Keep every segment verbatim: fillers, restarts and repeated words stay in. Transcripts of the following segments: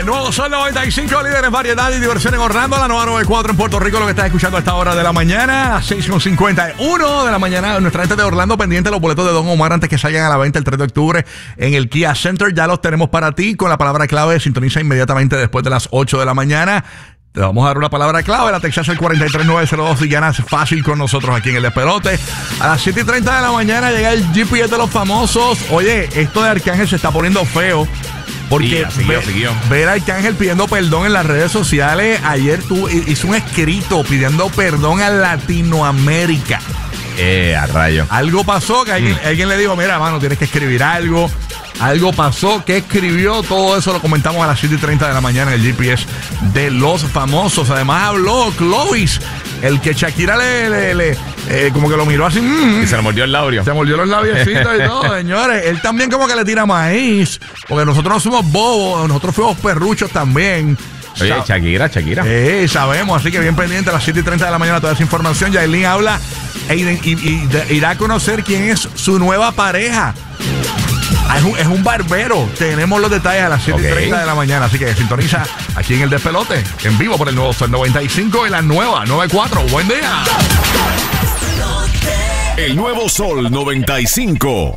Nuevo Sol noventa y cinco, líderes en variedad y diversión en Orlando, la nueva noventa y cuatro en Puerto Rico, lo que estás escuchando a esta hora de la mañana, a seis cincuenta y uno de la mañana. Nuestra gente de Orlando pendiente de los boletos de Don Omar antes que salgan a la venta el tres de octubre en el Kia Center. Ya los tenemos para ti con la palabra clave. Sintoniza inmediatamente después de las ocho de la mañana. Te vamos a dar una palabra clave, la Texas el cuatro tres nueve cero dos y ganas fácil con nosotros aquí en el Despelote. A las siete y treinta de la mañana llega el G P S de los famosos. Oye, esto de Arcángel se está poniendo feo. Porque sí, siguió, ve, siguió. ver a Arcángel pidiendo perdón en las redes sociales. Ayer tú hizo un escrito pidiendo perdón a Latinoamérica. Eh, a rayo. Algo pasó que alguien, mm. alguien le dijo, mira, mano, tienes que escribir algo. Algo pasó, ¿qué escribió? Todo eso lo comentamos a las siete y treinta de la mañana en el G P S de los famosos. Además habló Chloe, el que Shakira le, le, le eh, como que lo miró así. Mm, y se le mordió el labio. Se mordió los labiecitos y todo, señores. Él también como que le tira maíz, porque nosotros no somos bobos, nosotros fuimos perruchos también. Oye, Shakira, Shakira. Eh, sabemos, así que bien pendiente a las siete y treinta de la mañana toda esa información. Yailin habla e, y, y, y de, irá a conocer quién es su nueva pareja. Es un, es un barbero. Tenemos los detalles a las siete y treinta okay. de la mañana. Así que sintoniza aquí en el Despelote, en vivo por el nuevo Sol noventa y cinco y la nueva noventa y cuatro. Buen día. El nuevo Sol noventa y cinco.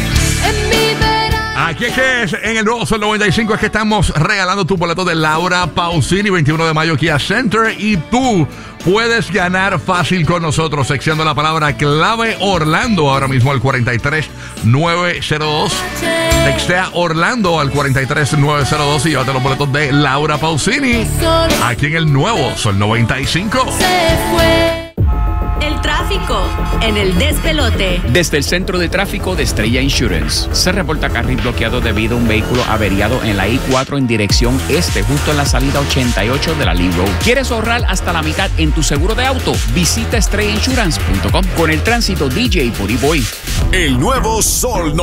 Aquí es que es, en el nuevo Sol noventa y cinco es que estamos regalando tu boleto de Laura Pausini, veintiuno de mayo Kia Center, y tú puedes ganar fácil con nosotros, seccionando la palabra clave Orlando ahora mismo al cuatro tres nueve cero dos. Textea Orlando al cuatro tres nueve cero dos y llévate los boletos de Laura Pausini aquí en el nuevo Sol noventa y cinco. Se fue. El tráfico en el Despelote. Desde el centro de tráfico de Estrella Insurance se reporta carril bloqueado debido a un vehículo averiado en la I cuatro en dirección este, justo en la salida ochenta y ocho de la Lee Road. ¿Quieres ahorrar hasta la mitad en tu seguro de auto? Visita estrella insurance punto com. Con el tránsito, D J Booty Boy. El nuevo Sol